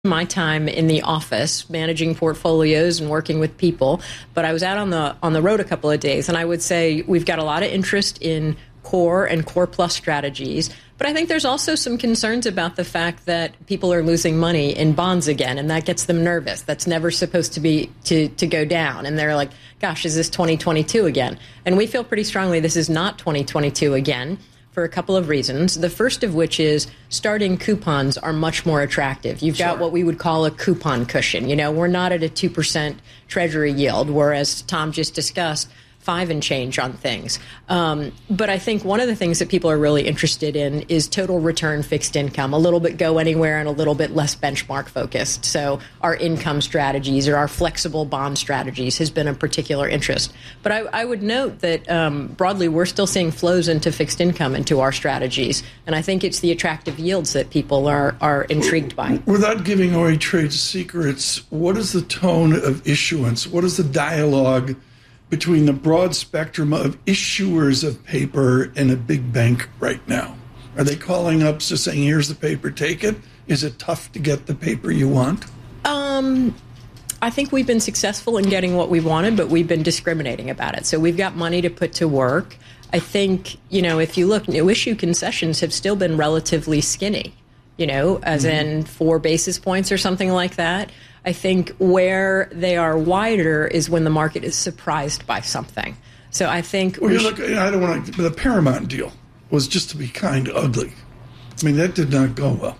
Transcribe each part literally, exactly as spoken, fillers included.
my time in the office managing portfolios and working with people, but I was out on the on the road a couple of days, and I would say we've got a lot of interest in core and core plus strategies. But I think there's also some concerns about the fact that people are losing money in bonds again, and that gets them nervous. That's never supposed to be to, to go down. And they're like, gosh, is this twenty twenty-two again? And we feel pretty strongly this is not twenty twenty-two again for a couple of reasons. The first of which is starting coupons are much more attractive. You've got sure. what we would call a coupon cushion. You know, we're not at a two percent Treasury yield, whereas Tom just discussed five and change on things. Um, but I think one of the things that people are really interested in is total return fixed income, a little bit go anywhere and a little bit less benchmark focused. So our income strategies or our flexible bond strategies has been a particular interest. But I, I would note that um, broadly, we're still seeing flows into fixed income into our strategies. And I think it's the attractive yields that people are, are intrigued by. Without giving away trade secrets, what is the tone of issuance? What is the dialogue between the broad spectrum of issuers of paper and a big bank right now? Are they calling up to saying, here's the paper, take it? Is it tough to get the paper you want? Um, I think we've been successful in getting what we wanted, but we've been discriminating about it. So we've got money to put to work. I think, you know, if you look, new issue concessions have still been relatively skinny, you know, as mm-hmm. in four basis points or something like that. I think where they are wider is when the market is surprised by something. So I think well, we look, I don't want to. The Paramount deal was, just to be kind, ugly. I mean, that did not go well.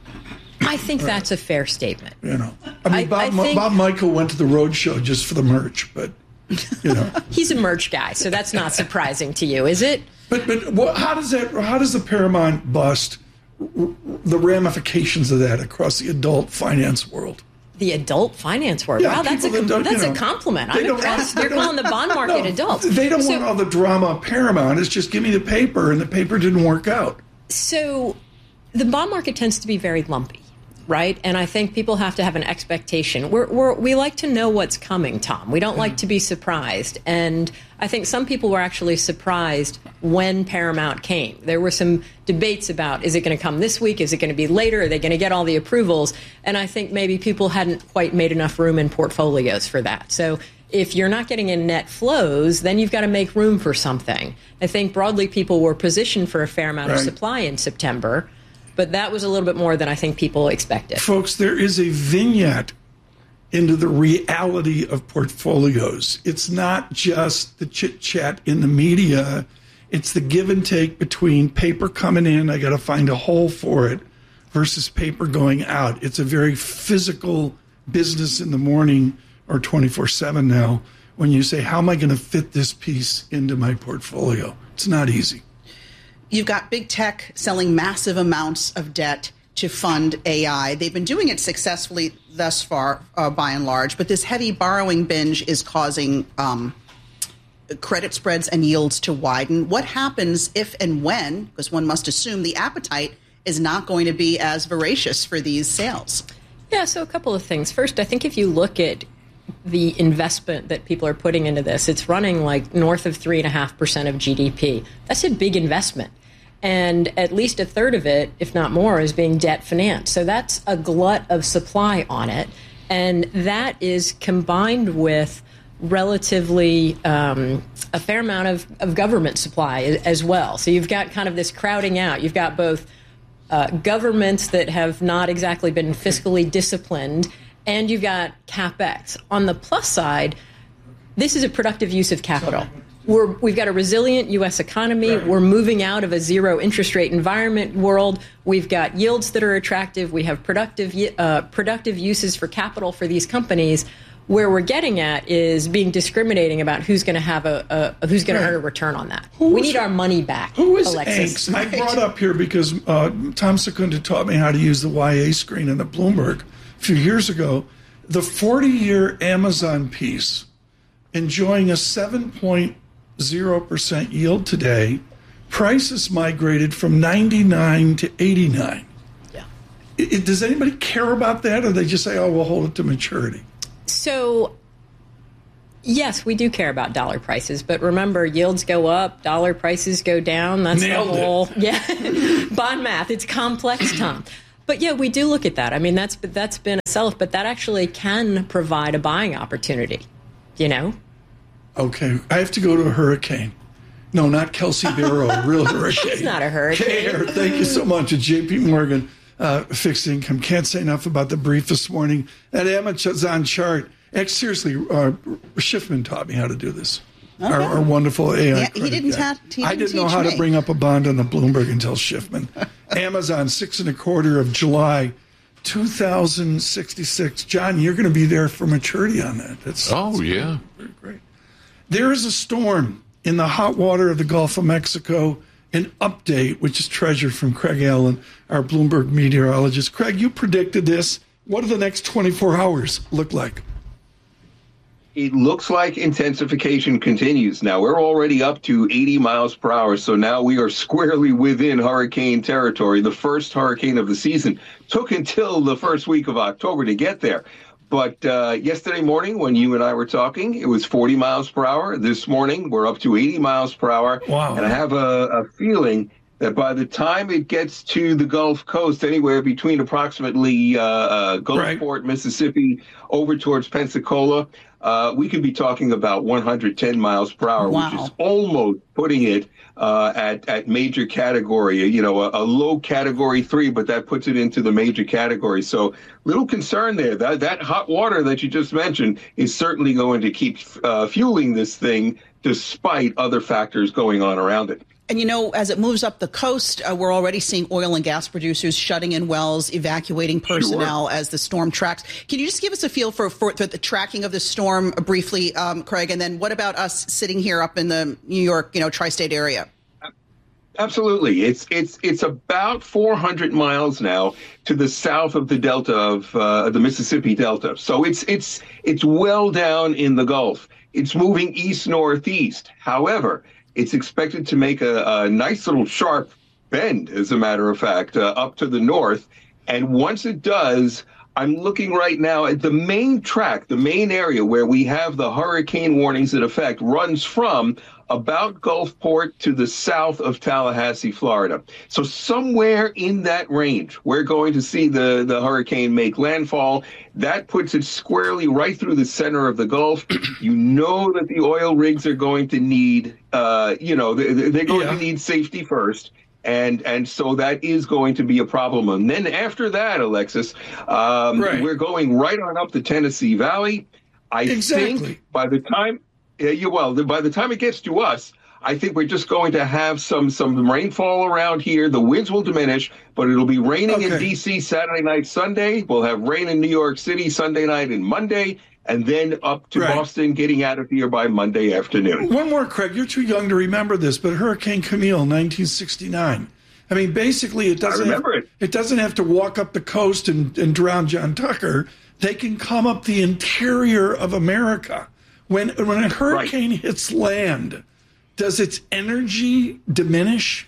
I think that's a fair statement. You know, I mean, I, Bob, I think, Bob Michael went to the road show just for the merch, but you know, he's a merch guy, so that's not surprising to you, is it? But but what, how does that? How does the Paramount bust? The ramifications of that across the adult finance world. The adult finance world. Yeah, wow, that's a that that's you know, a compliment. I'm impressed. You're calling the bond market no, adult. They don't so, want all the drama of Paramount. It's just give me the paper, and the paper didn't work out. So the bond market tends to be very lumpy, right? And I think people have to have an expectation. We're, we're, we like to know what's coming, Tom. We don't like to be surprised. And I think some people were actually surprised when Paramount came. There were some debates about, is it going to come this week? Is it going to be later? Are they going to get all the approvals? And I think maybe people hadn't quite made enough room in portfolios for that. So if you're not getting in net flows, then you've got to make room for something. I think broadly people were positioned for a fair amount right. of supply in September, but that was a little bit more than I think people expected. Folks, there is a vignette into the reality of portfolios. It's not just the chit-chat in the media. It's the give and take between paper coming in, I got to find a hole for it, versus paper going out. It's a very physical business in the morning, or twenty-four seven now, when you say, how am I going to fit this piece into my portfolio? It's not easy. You've got big tech selling massive amounts of debt to fund A I. They've been doing it successfully thus far, uh, by and large, but this heavy borrowing binge is causing um, credit spreads and yields to widen. What happens if and when, because one must assume the appetite is not going to be as voracious for these sales? Yeah, so a couple of things. First, I think if you look at the investment that people are putting into this, it's running like north of three point five percent of G D P. That's a big investment. And at least a third of it, if not more, is being debt financed. So that's a glut of supply on it. And that is combined with relatively um, a fair amount of, of government supply as well. So you've got kind of this crowding out. You've got both uh, governments that have not exactly been fiscally disciplined, and you've got CapEx. On the plus side, this is a productive use of capital. We're, we've got a resilient U S economy. Right. We're moving out of a zero interest rate environment world. We've got yields that are attractive. We have productive uh, productive uses for capital for these companies. Where we're getting at is being discriminating about who's going to have a, a who's going right. to earn a return on that. Who we is, need our money back. Who is Alexis? Angst? I brought up here because uh, Tom Secunda taught me how to use the Y A screen in the Bloomberg a few years ago. The forty-year Amazon piece enjoying a seven point zero percent yield today. Prices migrated from ninety-nine to eighty-nine. Yeah. It, does anybody care about that, or they just say, "Oh, we'll hold it to maturity"? So, yes, we do care about dollar prices, but remember, yields go up, dollar prices go down. That's Nailed the whole it. yeah bond math. It's complex, Tom. But yeah, we do look at that. I mean, that's that's been a sell-off, but that actually can provide a buying opportunity, you know? Okay, I have to go to a hurricane. No, not Kelsey Barrow, a real hurricane. It's not a hurricane. K-Air, thank you so much. At J P Morgan, uh, Fixed Income. Can't say enough about the brief this morning. That Amazon chart, seriously, uh, Schiffman taught me how to do this. Okay. Our, our wonderful A I. Yeah, he didn't, ta- he didn't I didn't know teach how me. to bring up a bond on the Bloomberg until Schiffman. Amazon, six and a quarter of July, two thousand sixty-six. John, you're going to be there for maturity on that. That's, oh, that's yeah. Very great. There is a storm in the hot water of the Gulf of Mexico. An update, which is treasured from Craig Allen, our Bloomberg meteorologist. Craig, you predicted this. What do the next twenty-four hours look like? It looks like intensification continues. Now, we're already up to eighty miles per hour, so now we are squarely within hurricane territory. The first hurricane of the season took until the first week of October to get there. But uh, yesterday morning, when you and I were talking, it was forty miles per hour. This morning, we're up to eighty miles per hour. Wow. And I have a, a feeling that by the time it gets to the Gulf Coast, anywhere between approximately uh, uh, Gulfport, right. Mississippi, over towards Pensacola, uh, we could be talking about one hundred ten miles per hour, wow. which is almost putting it uh, at, at major category, you know, a, a low category three, but that puts it into the major category. So little concern there. That, that hot water that you just mentioned is certainly going to keep uh, fueling this thing despite other factors going on around it. And, you know, as it moves up the coast, uh, we're already seeing oil and gas producers shutting in wells, evacuating personnel Sure. as the storm tracks. Can you just give us a feel for, for the tracking of the storm briefly, um, Craig? And then what about us sitting here up in the New York, you know, tri-state area? Absolutely. It's it's it's about four hundred miles now to the south of the delta of uh, the Mississippi Delta. So it's it's it's well down in the Gulf. It's moving east northeast. However, it's expected to make a, a nice little sharp bend, as a matter of fact, uh, up to the north. And once it does, I'm looking right now at the main track, the main area where we have the hurricane warnings in effect, runs from about Gulfport to the south of Tallahassee, Florida. So somewhere in that range, we're going to see the, the hurricane make landfall. That puts it squarely right through the center of the Gulf. You know that the oil rigs are going to need, uh, you know, they're, they're going yeah. to need safety first. And and so that is going to be a problem. And then after that, Alexis, um, right. we're going right on up the Tennessee Valley. I exactly. think by the time, yeah, you, well, by the time it gets to us, I think we're just going to have some some rainfall around here. The winds will diminish, but it'll be raining okay. in D C Saturday night, Sunday. We'll have rain in New York City Sunday night and Monday. And then up to right. Boston, getting out of here by Monday afternoon. One more, Craig. You're too young to remember this, but Hurricane Camille, nineteen sixty-nine. I mean, basically, it doesn't. I remember have, it. It doesn't have to walk up the coast and, and drown John Tucker. They can come up the interior of America. When when a hurricane right. hits land, does its energy diminish?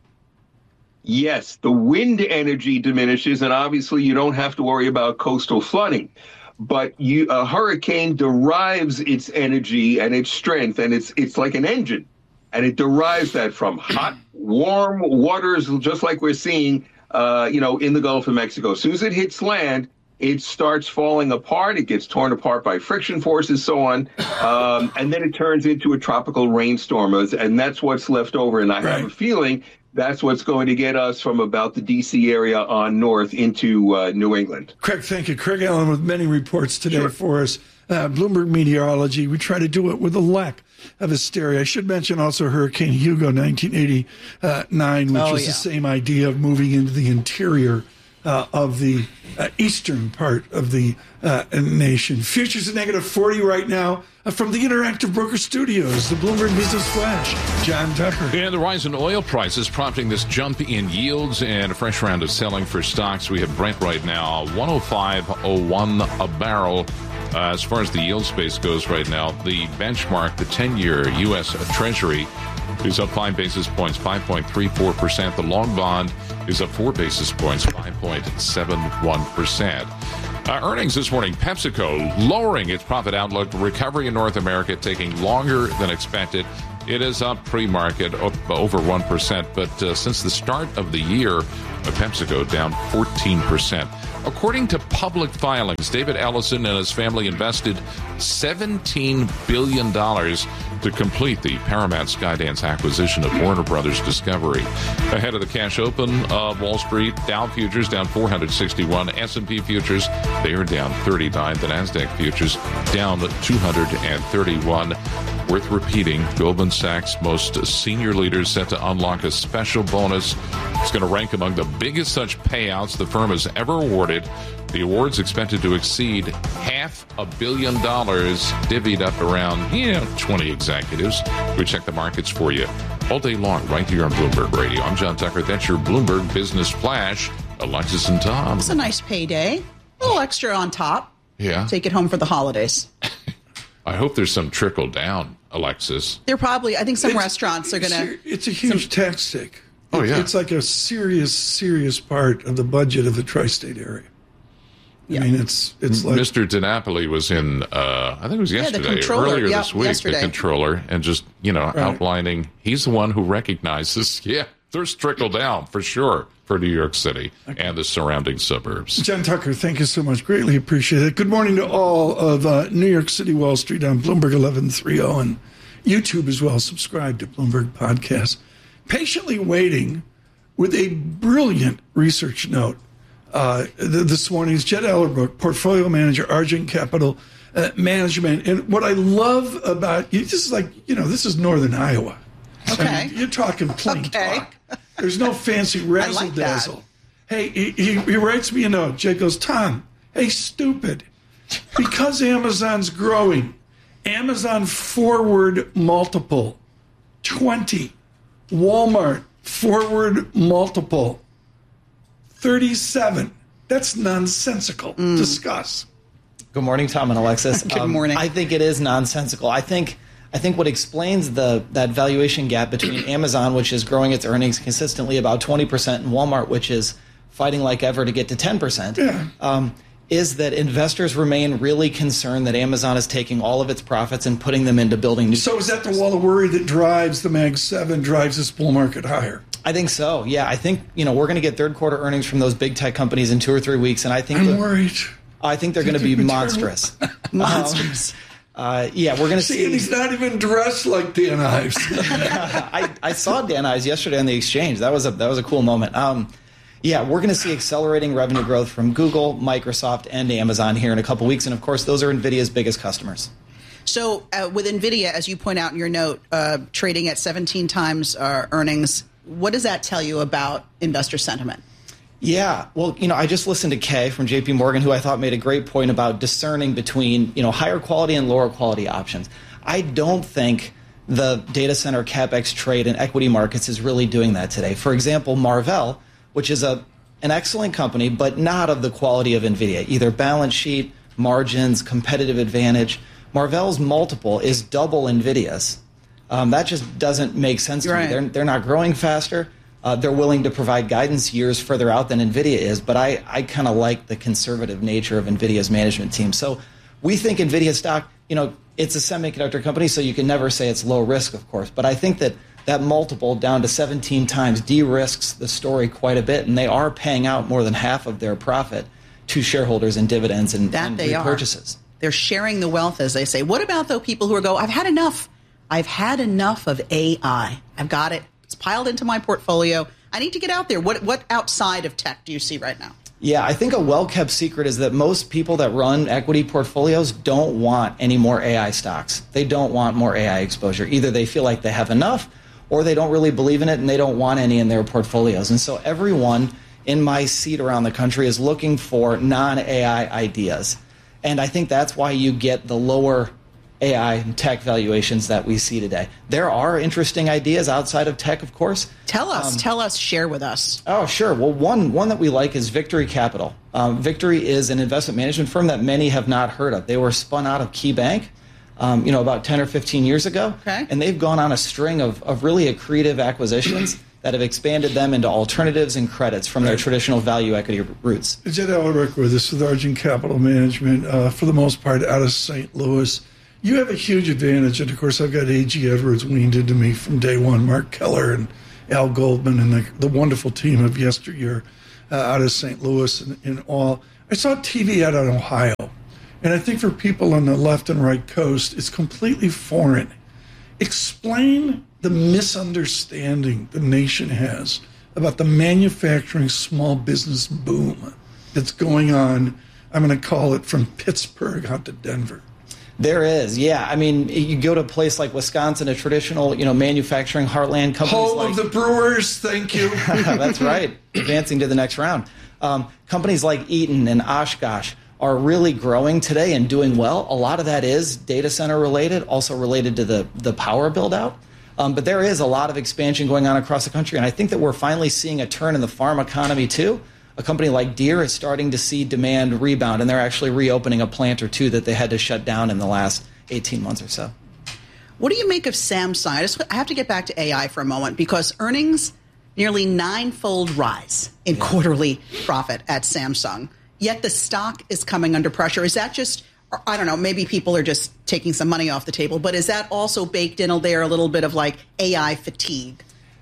Yes, the wind energy diminishes, and obviously, you don't have to worry about coastal flooding. But you, a hurricane derives its energy and its strength, and it's it's like an engine, and it derives that from hot, warm waters, just like we're seeing, uh, you know, in the Gulf of Mexico. As soon as it hits land, it starts falling apart. It gets torn apart by friction forces, so on, um, and then it turns into a tropical rainstorm, and that's what's left over. And I right. have a feeling that's what's going to get us from about the D C area on north into uh, New England. Craig, thank you. Craig Allen with many reports today sure. for us. Uh, Bloomberg Meteorology. We try to do it with a lack of hysteria. I should mention also Hurricane Hugo, nineteen eighty-nine, which oh, was yeah. the same idea of moving into the interior uh, of the uh, eastern part of the uh, nation. Futures at negative forty right now. Uh, from the Interactive Broker Studios, the Bloomberg Business Flash, John Tucker. And the rise in oil prices prompting this jump in yields and a fresh round of selling for stocks. We have Brent right now, one oh five oh one a barrel. Uh, as far as the yield space goes right now, the benchmark, the ten-year U S Treasury, is up five basis points, five point three four percent. The long bond is up four basis points, five point seven one percent. Uh, earnings this morning, PepsiCo lowering its profit outlook. Recovery in North America taking longer than expected. It is up pre-market over one percent, but uh, since the start of the year, PepsiCo down fourteen percent. According to public filings, David Ellison and his family invested seventeen billion dollars to complete the Paramount Skydance acquisition of Warner Brothers Discovery. Ahead of the cash open of Wall Street, Dow futures down four hundred sixty-one, S and P futures, they are down thirty-nine, the NASDAQ futures down two hundred thirty-one. Worth repeating, Goldman Sachs' most senior leaders set to unlock a special bonus. It's going to rank among the biggest such payouts the firm has ever awarded. The award's expected to exceed half a billion dollars, divvied up around, you know, twenty executives. We check the markets for you all day long right here on Bloomberg Radio. I'm John Tucker. That's your Bloomberg Business Flash. Alexis and Tom. It's a nice payday. A little extra on top. Yeah. Take it home for the holidays. I hope there's some trickle down, Alexis. They're probably, I think some It's- restaurants are going to. It's a huge tax take. Oh, yeah. It's like a serious, serious part of the budget of the tri-state area. Yeah. I mean, it's it's like Mister DiNapoli was in, uh, I think it was the yesterday, controller. earlier Yeah, this week, yesterday. the controller, and just, you know, outlining, he's the one who recognizes, yeah, there's trickle down for sure for New York City and the surrounding suburbs. John Tucker, thank you so much. Greatly appreciate it. Good morning to all of uh, New York City Wall Street on Bloomberg eleven thirty and YouTube as well. Subscribe to Bloomberg Podcast. Patiently waiting with a brilliant research note. Uh, th- this morning is Jed Ellerbrook, portfolio manager, Argent Capital uh, Management. And what I love about you, this is like, you know, this is Northern Iowa. Okay. I mean, you're talking plain Okay. talk. There's no fancy razzle like that. dazzle. Hey, he, he, he writes me a note. Jed goes, Tom, hey, stupid. Because Amazon's growing, Amazon forward multiple, twenty. Walmart forward multiple, thirty-seven. That's nonsensical. Mm. Discuss. Good morning, Tom and Alexis. Good morning. I think it is nonsensical. I think I think what explains the that valuation gap between Amazon, which is growing its earnings consistently about twenty percent, and Walmart, which is fighting like ever to get to ten percent, Yeah. um, is that investors remain really concerned that Amazon is taking all of its profits and putting them into building new. So is that the wall of worry that drives the Mag seven, drives this bull market higher? I think so. Yeah, I think you know we're going to get third quarter earnings from those big tech companies in two or three weeks, and I think I'm the- worried. I think they're going to be Terrible. monstrous. Monsters. Uh, yeah, we're going to See, see. and he's not even dressed like Dan Ives. I, I saw Dan Ives yesterday on the exchange. That was a that was a cool moment. Um, yeah, we're going to see accelerating revenue growth from Google, Microsoft, and Amazon here in a couple weeks, and of course, those are NVIDIA's biggest customers. So uh, with NVIDIA, as you point out in your note, uh, trading at seventeen times uh, earnings, what does that tell you about investor sentiment? Yeah, well, you know, I just listened to Kay from J P Morgan, who I thought made a great point about discerning between, you know, higher quality and lower quality options. I don't think the data center CapEx trade in equity markets is really doing that today. For example, Marvell, which is a an excellent company, but not of the quality of NVIDIA, either balance sheet, margins, competitive advantage. Marvell's multiple is double NVIDIA's. Um, that just doesn't make sense to Right. me. They're, they're not growing faster. Uh, they're willing to provide guidance years further out than NVIDIA is, but I, I kind of like the conservative nature of NVIDIA's management team. So we think NVIDIA stock, you know, it's a semiconductor company, so you can never say it's low risk, of course. But I think that that multiple down to seventeen times de-risks the story quite a bit, and they are paying out more than half of their profit to shareholders in dividends and, That and they repurchases. are. They're sharing the wealth, as they say. What about, though, people who are go, I've had enough. I've had enough of A I. I've got it. It's piled into my portfolio. I need to get out there. What what outside of tech do you see right now? Yeah, I think a well-kept secret is that most people that run equity portfolios don't want any more A I stocks. They don't want more A I exposure. Either they feel like they have enough, or they don't really believe in it and they don't want any in their portfolios. And so everyone in my seat around the country is looking for non-A I ideas. And I think that's why you get the lower A I and tech valuations that we see today. There are interesting ideas outside of tech, of course. Tell us. Um, tell us. Share with us. Oh, sure. Well, one one that we like is Victory Capital. Um, Victory is an investment management firm that many have not heard of. They were spun out of KeyBank, um, you know, about ten or fifteen years ago. Okay. And they've gone on a string of, of really accretive acquisitions that have expanded them into alternatives and credits from their traditional value equity roots. Jed Ellerich with us with Argent Capital Management, uh, for the most part out of Saint Louis. You have a huge advantage, and of course I've got A G Edwards weaned into me from day one, Mark Keller and Al Goldman and the, the wonderful team of yesteryear uh, out of Saint Louis and, and all. I saw T V out of Ohio, and I think for people on the left and right coast, it's completely foreign. Explain the misunderstanding the nation has about the manufacturing small business boom that's going on. I'm going to call it from Pittsburgh out to Denver. There is, yeah. I mean, you go to a place like Wisconsin, a traditional, you know, manufacturing heartland. Companies Home like, of the Brewers, thank you. That's right, advancing to the next round. Um, companies like Eaton and Oshkosh are really growing today and doing well. A lot of that is data center related, also related to the, the power build out. Um, but there is a lot of expansion going on across the country, and I think that we're finally seeing a turn in the farm economy too. A company like Deere is starting to see demand rebound, and they're actually reopening a plant or two that they had to shut down in the last eighteen months or so. What do you make of Samsung? I, just, I have to get back to A I for a moment, because earnings nearly nine-fold rise in yeah. quarterly profit at Samsung, yet the stock is coming under pressure. Is that just, I don't know, maybe people are just taking some money off the table, but is that also baked in there a little bit of like A I fatigue?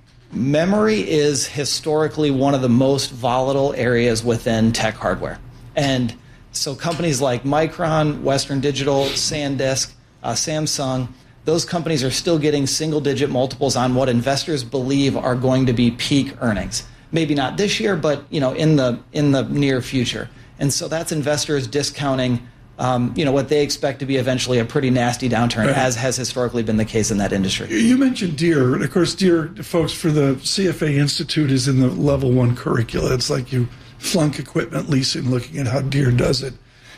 Memory is historically one of the most volatile areas within tech hardware. And so companies like Micron, Western Digital, SanDisk, uh, Samsung, those companies are still getting single-digit multiples on what investors believe are going to be peak earnings. Maybe not this year, but you know, in the in the near future. And so that's investors discounting Um, you know, what they expect to be eventually a pretty nasty downturn, right, as has historically been the case in that industry. You mentioned Deere. Of course, Deere, folks, for the C F A Institute is in the level one curricula. It's like you flunk equipment leasing, looking at how Deere does it.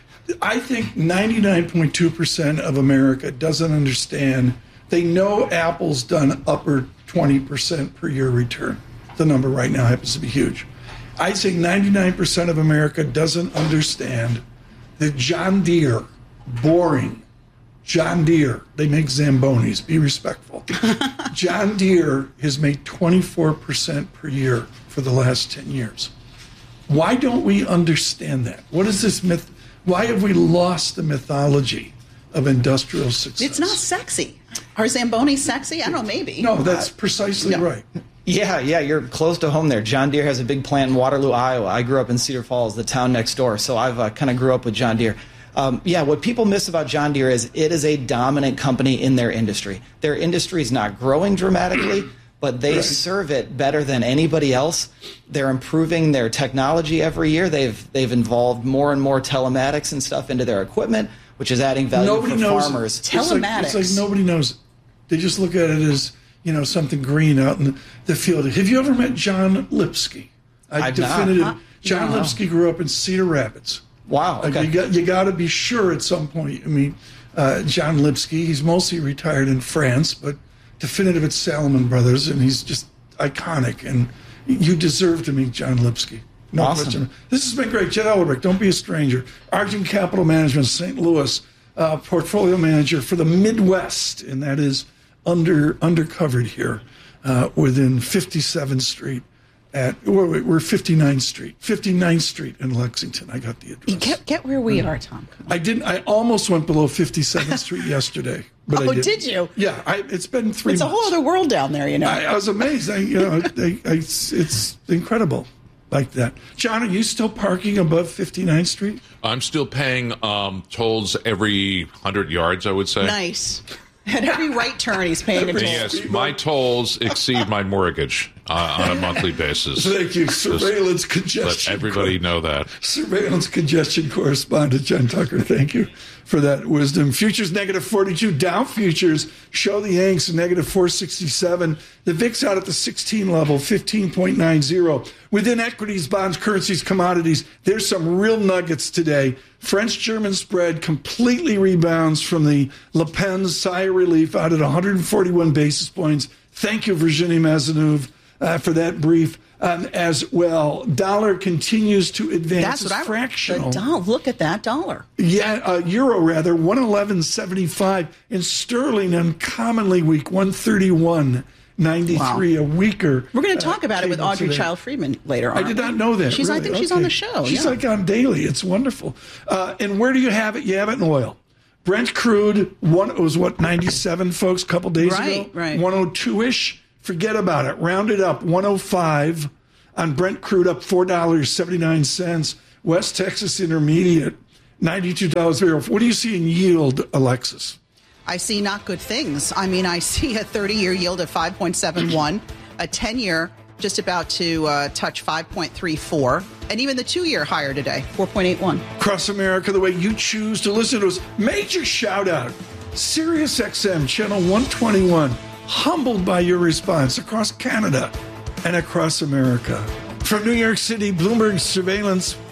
I think ninety-nine point two percent of America doesn't understand. They know Apple's done upper twenty percent per year return. The number right now happens to be huge. I say ninety-nine percent of America doesn't understand that John Deere, boring, John Deere, they make Zambonis, be respectful. John Deere has made twenty-four percent per year for the last ten years. Why don't we understand that? What is this myth? Why have we lost the mythology of industrial success? It's not sexy. Are Zambonis sexy? I don't know, maybe. No, that's precisely no. right. Yeah, yeah, you're close to home there. John Deere has a big plant in Waterloo, Iowa. I grew up in Cedar Falls, the town next door, so I've uh, kind of grew up with John Deere. Um, yeah, what people miss about John Deere is it is a dominant company in their industry. Their industry is not growing dramatically, but they right. serve it better than anybody else. They're improving their technology every year. They've they've involved more and more telematics and stuff into their equipment, which is adding value nobody for knows farmers. It. Telematics. It's like, it's like nobody knows it. They just look at it as, you know, something green out in the field. Have you ever met John Lipsky? I've definitive. not. John no. Lipsky grew up in Cedar Rapids. Wow. Okay. Like you got you got to be sure at some point. I mean, uh, John Lipsky. He's mostly retired in France, but definitive at Salomon Brothers, and he's just iconic. And you deserve to meet John Lipsky. No awesome. question. This has been great. Jed Ellerich, don't be a stranger. Argent Capital Management, Saint Louis, uh, portfolio manager for the Midwest, and that is under undercovered here uh, within fifty-seventh Street at we're, we're fifty-ninth Street, fifty-ninth Street in Lexington. I got the address. Get, get where we are, Tom. I didn't. I almost went below fifty-seventh Street yesterday, but oh, I didn't. did you? Yeah, I, it's been three. It's months. a whole other world down there, you know. I, I was amazed. I, you know, I, I, it's, it's incredible like that. John, are you still parking above fifty-ninth Street? I'm still paying um, tolls every hundred yards. I would say. Nice. At every right turn, he's paying a toll. Yes, my tolls exceed my mortgage uh, on a monthly basis. Thank you. Surveillance Just congestion. Let everybody know that. Surveillance congestion correspondent Jen Tucker. Thank you for that wisdom. Futures negative forty-two. Dow futures show the Yanks negative four sixty-seven. The V I X out at the sixteen level, fifteen point nine zero. Within equities, bonds, currencies, commodities, there's some real nuggets today. French-German spread completely rebounds from the Le Pen's sigh of relief out at one hundred forty-one basis points. Thank you, Virginie Mazenouve, uh, for that brief um, as well. Dollar continues to advance. That's what I fractional. The dollar, look at that dollar. Yeah, uh, euro rather, one eleven seventy-five, and sterling uncommonly weak, one thirty-one ninety-three, wow. a weaker. We're going to talk uh, about it with Audrey today. Child-Friedman later on. I did not know that. She's, really? I think okay. she's on the show. She's yeah. like on daily. It's wonderful. Uh, and where do you have it? You have it in oil. Brent crude, one, it was what, ninety-seven, folks, a couple days right, ago? Right, one oh two-ish. Forget about it. Round it up. one oh five on Brent crude, up four dollars and seventy-nine cents. West Texas Intermediate, ninety-two dollars a barrel. What do you see in yield, Alexis? I see not good things. I mean, I see a thirty-year yield of five point seven one, a ten-year just about to uh, touch five point three four, and even the two-year higher today, four point eight one. Across America, the way you choose to listen to us. Major shout-out, Sirius X M, channel one twenty-one. Humbled by your response across Canada and across America. From New York City, Bloomberg Surveillance,